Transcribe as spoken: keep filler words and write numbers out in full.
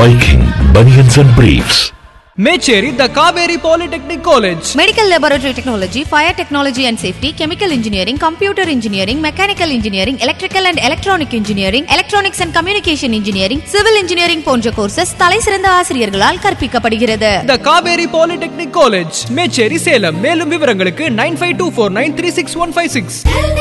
Viking Bunions and Briefs. Mecheri, the Kaveri Polytechnic College. Medical Laboratory Technology, Fire Technology and Safety, Chemical Engineering, Computer Engineering, Mechanical Engineering, Electrical and Electronic Engineering, Electronics and Communication Engineering, Civil Engineering போன்ற courses தலைசிறந்த ஆசிரியர்களால் கற்பிக்கப்படுகிறது. The Kaveri Polytechnic College, Mecheri, Salem. மேலும் விவரங்களுக்கு nine five two four nine three six one five six.